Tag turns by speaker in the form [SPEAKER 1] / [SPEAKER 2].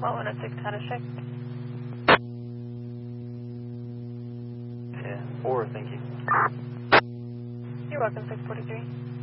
[SPEAKER 1] Well, 106, how to check?
[SPEAKER 2] Yeah, 4, thank you.
[SPEAKER 1] You're welcome, 643.